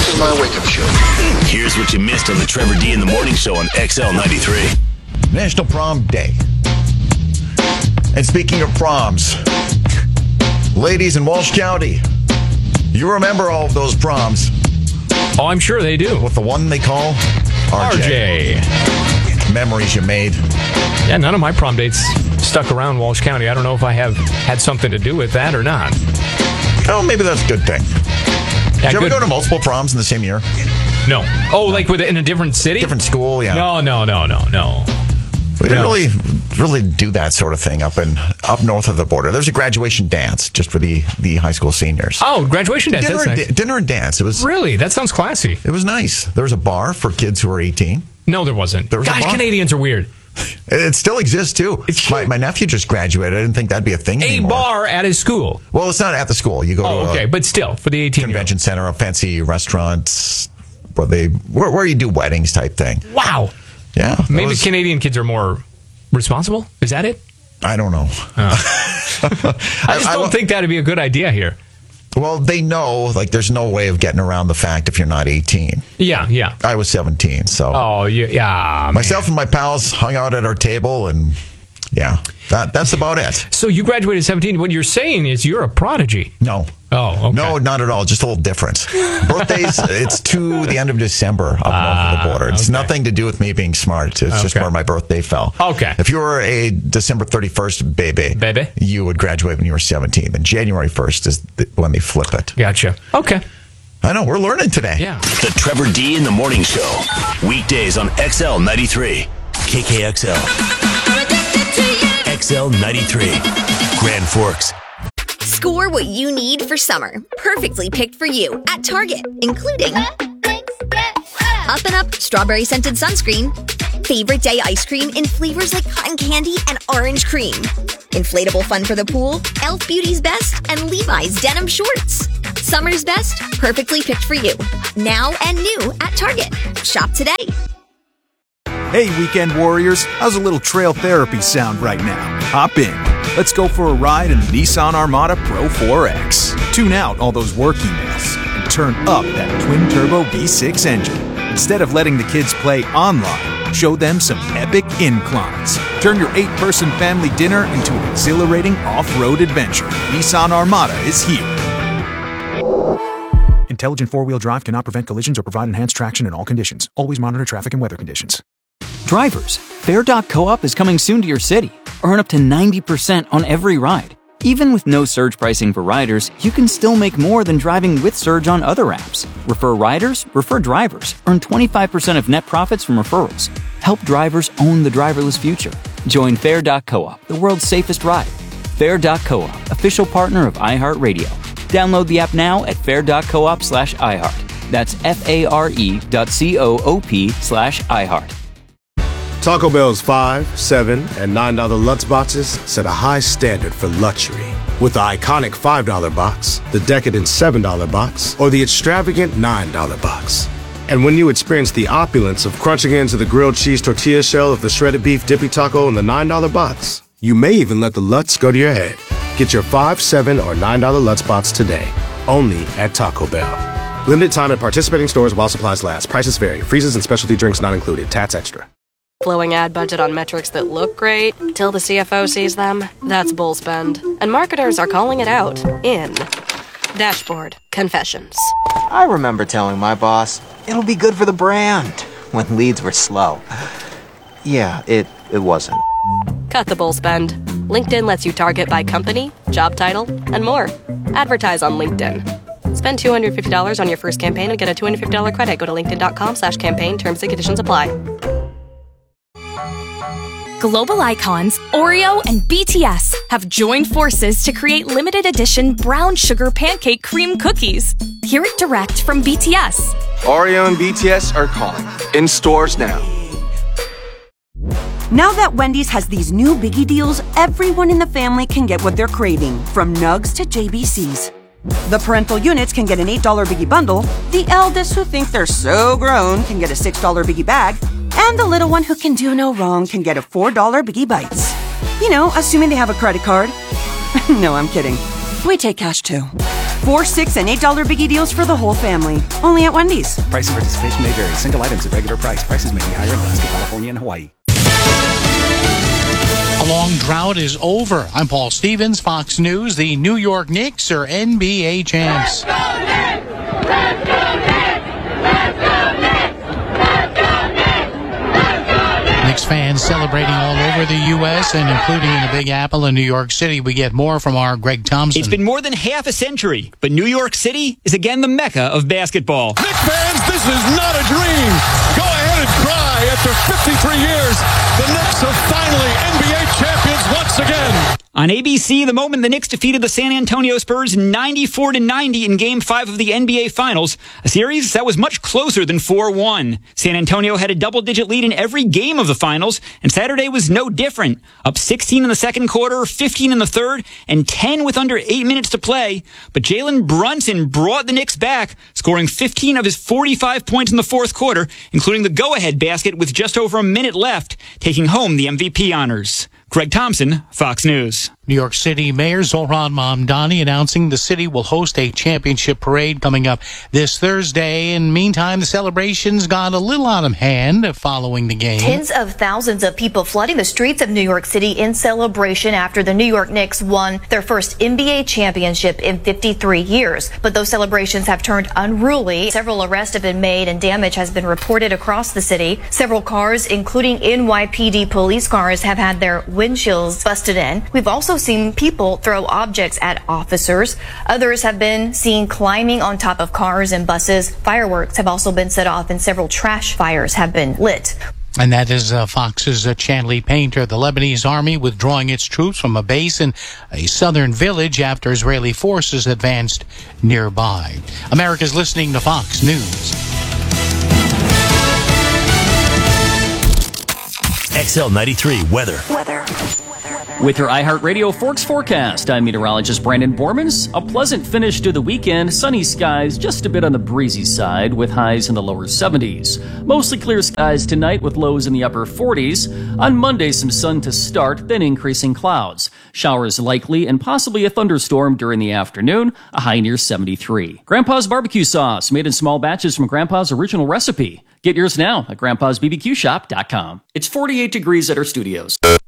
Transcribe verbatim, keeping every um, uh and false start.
This is my wake-up show. Here's what you missed on the Trevor D in the Morning Show on X L ninety-three. National Prom Day. And speaking of proms, ladies in Walsh County, you remember all of those proms. Oh, I'm sure they do. With the one they call R J. R J. Memories you made. Yeah, none of my prom dates stuck around Walsh County. I don't know if I have had something to do with that or not. Oh, maybe that's a good thing. Yeah, Did you ever good. go to multiple proms in the same year? No. Oh, like with in a different city? Different school, yeah. No, no, no, no, no. We didn't No. really really do that sort of thing up in up north of the border. There's a graduation dance just for the, the high school seniors. Oh, graduation dance. Dinner, That's and, nice. di- dinner and dance. It was Really? That sounds classy. it was nice. There was a bar for kids who were eighteen. No, there wasn't. There was a Gosh, bar. Canadians are weird. It still exists too. My, my nephew just graduated. I didn't think that'd be a thing A anymore. bar at his school. Well, it's not at the school. You go Oh, to okay. a But still, for the eighteen convention center, a fancy restaurant where they where, where you do weddings type thing. Wow. Yeah, that Maybe was- Canadian kids are more responsible? Is that it? I don't know. I just I- I don't lo- think that'd be a good idea here. Well, they know like there's no way of getting around the fact if you're not eighteen. Yeah, yeah. I was seventeen, so Oh, yeah. yeah myself man. and my pals hung out at our table, and yeah, that that's about it. So you graduated seventeen. What you're saying is you're a prodigy. No. Oh, okay. No, not at all. Just a little different. Birthdays, it's to the end of December up north of the border. It's okay. nothing to do with me being smart. It's just Okay. where my birthday fell. Okay. If you were a December thirty-first baby, Baby. you would graduate when you were seventeen. And January first is the, when they flip it. Gotcha. Okay. I know, we're learning today. Yeah. The Trevor D in the Morning Show. Weekdays on X L ninety-three. K K X L. X L ninety-three. Grand Forks. Score what you need for summer. Perfectly picked for you at Target, including Up and Up Strawberry Scented Sunscreen, Favorite Day Ice Cream in flavors like cotton candy and orange cream, Inflatable Fun for the Pool, e l f Beauty's Best, and Levi's Denim Shorts. Summer's best, perfectly picked for you. Now and new at Target. Shop today. Hey, weekend warriors, how's a little trail therapy sound right now? Hop in. Let's go for a ride in the Nissan Armada Pro four X. Tune out all those work emails and turn up that twin-turbo V six engine. Instead of letting the kids play online, show them some epic inclines. Turn your eight-person family dinner into an exhilarating off-road adventure. Nissan Armada is here. Intelligent four-wheel drive cannot prevent collisions or provide enhanced traction in all conditions. Always monitor traffic and weather conditions. Drivers, Fair dot co-op is coming soon to your city. Earn up to ninety percent on every ride. Even with no surge pricing for riders, you can still make more than driving with Surge on other apps. Refer riders, refer drivers. Earn twenty-five percent of net profits from referrals. Help drivers own the driverless future. Join Fair dot co-op, the world's safest ride. Fair dot co-op, official partner of iHeartRadio. Download the app now at fair dot coop slash iHeart. That's F-A-R-E dot C-O-O-P slash iHeart. Taco Bell's five, seven, and nine dollar Lutz boxes set a high standard for luxury. With the iconic five dollar box, the decadent seven dollar box, or the extravagant nine dollar box. And when you experience the opulence of crunching into the grilled cheese tortilla shell of the shredded beef dippy taco in the nine dollar box, you may even let the Lutz go to your head. Get your five, seven, or nine dollar Lutz box today, only at Taco Bell. Limited time at participating stores while supplies last. Prices vary. Freezes and specialty drinks not included. Tats extra. Blowing ad budget on metrics that look great till the C F O sees them? That's bull spend. And marketers are calling it out in Dashboard Confessions. I remember telling my boss, it'll be good for the brand, when leads were slow. Yeah, it, it wasn't. Cut the bull spend. LinkedIn lets you target by company, job title, and more. Advertise on LinkedIn. Spend two hundred fifty dollars on your first campaign and get a two hundred fifty dollars credit. Go to linkedin.com slash campaign. Terms and conditions apply. Global icons Oreo and B T S have joined forces to create limited edition brown sugar pancake cream cookies. Hear it direct from B T S. Oreo and B T S are calling. In stores now. Now that Wendy's has these new biggie deals, everyone in the family can get what they're craving, from nugs to J B Cs. The parental units can get an eight dollar biggie bundle, the eldest who think they're so grown can get a six dollar biggie bag, and the little one who can do no wrong can get a four dollar biggie bites. You know, assuming they have a credit card. No, I'm kidding. We take cash too. Four, six, and eight dollar biggie deals for the whole family. Only at Wendy's. Price and participation may vary. Single items at regular price. Prices may be higher in Alaska, California, and Hawaii. A long drought is over. I'm Paul Stevens, Fox News. The New York Knicks are N B A champs. Let's go Knicks! Let's go Knicks! Let's go Knicks! Let's go Knicks! Let's go Knicks! Knicks fans celebrating all over the U S and including in the Big Apple in New York City. We get more from our Greg Thompson. It's been more than half a century, but New York City is again the mecca of basketball. Knicks fans, this is not a dream. Go ahead and cry. After fifty-three years, the Knicks are finally N B A champions once again. On A B C, the moment the Knicks defeated the San Antonio Spurs ninety-four to ninety in Game five of the N B A Finals, a series that was much closer than four one. San Antonio had a double-digit lead in every game of the Finals, and Saturday was no different. Up sixteen in the second quarter, fifteen in the third, and ten with under eight minutes to play. But Jalen Brunson brought the Knicks back, scoring fifteen of his forty-five points in the fourth quarter, including the go-ahead basket with just over a minute left, taking home the M V P honors. Greg Thompson, Fox News. New York City Mayor Zohran Mamdani announcing the city will host a championship parade coming up this Thursday. In the meantime, the celebrations got a little out of hand following the game. Tens of thousands of people flooding the streets of New York City in celebration after the New York Knicks won their first N B A championship in fifty-three years. But those celebrations have turned unruly. Several arrests have been made and damage has been reported across the city. Several cars, including N Y P D police cars, have had their windshields busted in. We've also seen people throw objects at officers. Others have been seen climbing on top of cars and buses. Fireworks have also been set off and several trash fires have been lit. And that is uh, Fox's uh, Chanley Painter. The Lebanese army withdrawing its troops from a base in a southern village after Israeli forces advanced nearby. America's listening to Fox News. X L ninety-three weather. Weather. With your iHeartRadio Forks forecast, I'm meteorologist Brandon Bormans. A pleasant finish to the weekend. Sunny skies just a bit on the breezy side with highs in the lower seventies. Mostly clear skies tonight with lows in the upper forties. On Monday, some sun to start, then increasing clouds. Showers likely and possibly a thunderstorm during the afternoon, a high near seventy-three. Grandpa's barbecue sauce, made in small batches from Grandpa's original recipe. Get yours now at grandpas b b q shop dot com. It's forty-eight degrees at our studios.